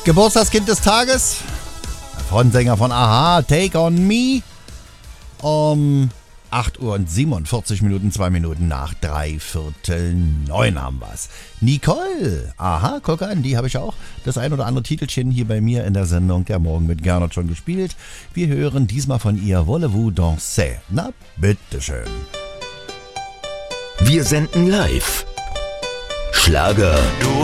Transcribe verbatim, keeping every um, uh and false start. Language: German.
Geburtstagskind des Tages, Frontsänger von Aha, Take on Me, um acht Uhr und siebenundvierzig Minuten, zwei Minuten nach drei Viertel neun haben wir's. Nicole, aha, guck an, die habe ich auch das ein oder andere Titelchen hier bei mir in der Sendung Der Morgen mit Gernot schon gespielt. Wir hören diesmal von ihr Voulez-vous danser? Na, bitteschön. Wir senden live. Schlager. Du